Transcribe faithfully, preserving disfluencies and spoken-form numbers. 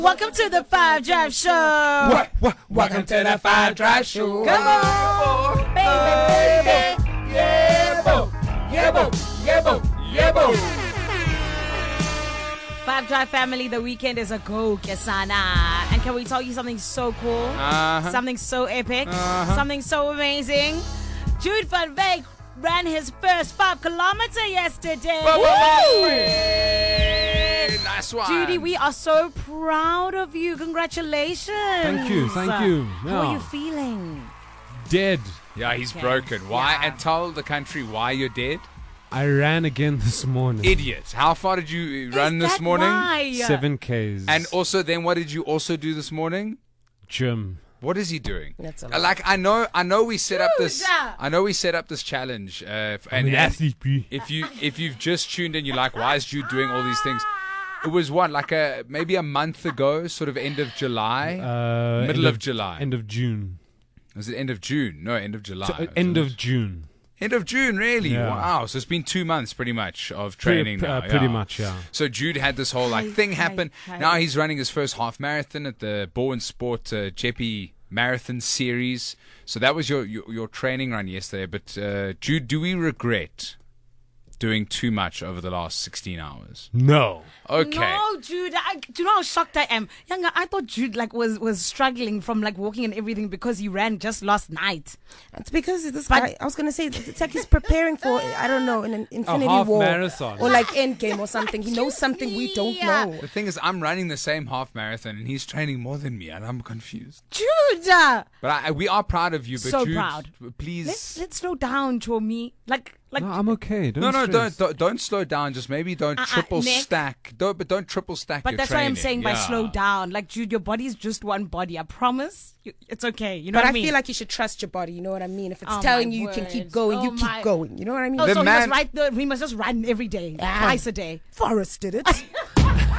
Welcome to the Five Drive Show. What, what, welcome to the Five Drive Show. Come on, baby, baby. Yeah, bo, yeah, bo, yeah, bo, yeah, bo. Five Drive family, the weekend is a go, Kesana. And can we tell you something so cool? Uh-huh. Something so epic? Uh-huh. Something so amazing? Jude Van Veek ran his first five kilometer yesterday. Whoa, whoa, whoa. Hey, nice one. Judy, we are so proud of you. Congratulations. Thank you, thank you. How are Yeah. you feeling? Dead. Yeah, he's Okay. broken. Why? Yeah. And tell the country why you're dead. I ran again this morning. Idiot. How far did you run Is this that morning? why? Seven Ks. And also, then what did you also do this morning? gym. What is he doing? That's a Uh, lot. Like I know, I know we set up this. Dude. I know we set up this challenge. Uh, f- I'm and, an and athlete, B. if you if you've just tuned in, you're like, why is Jude doing all these things? It was what, like a maybe a month ago, sort of end of July, Uh, middle end of July. End of June. Was it end of June? No, end of July. So, uh, wasn't end it? of June. End of June, really? Yeah. Wow. So it's been two months pretty much of Pretty- training uh, now. pretty yeah. much, yeah. So Jude had this whole like Hi, thing hi, happen. hi. Now he's running his first half marathon at the Bowen Sport uh, Jeppy Marathon Series. So that was your, your, your training run yesterday. But uh, Jude, do we regret doing too much over the last sixteen hours? No. Okay. No, Jude. I, do you know how shocked I am? Younger, I thought Jude like was, was struggling from like walking and everything because he ran just last night. It's because this But- guy, I was going to say, it's like he's preparing for, I don't know, an Infinity half War. marathon. Or like Endgame or something. He knows something we don't Yeah. know. The thing is, I'm running the same half marathon and he's training more than me, and I'm confused. Jude, uh, But I, I- we are proud of you. But So Jude, proud. please. let's let's slow down, Chomi. Like like. No, I'm okay. Don't no, no, stress. don't, don't don't slow down. Just maybe don't Uh-uh, triple Nick. stack. Don't, but don't triple stack. but your that's why I'm training. saying by Yeah. slow down. Like Jude, your body's just one body. I promise. You, it's okay. You know But what I I mean? feel like you should trust your body. You know what I mean? If it's Oh, telling my you you can word. keep going, Oh, you my- keep going. You know what I mean? Oh, The so man- he must write the. We must just run every day, Ah. twice a day. Forrest did it.